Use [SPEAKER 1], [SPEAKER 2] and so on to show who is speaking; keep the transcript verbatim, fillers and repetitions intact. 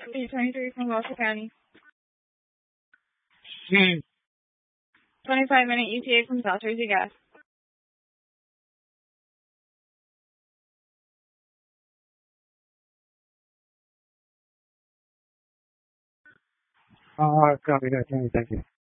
[SPEAKER 1] B twenty-three from Gloucester County.
[SPEAKER 2] Hmm.
[SPEAKER 1] twenty-five minute E T A from South Jersey Gas.
[SPEAKER 2] Uh, copy that. Thank you.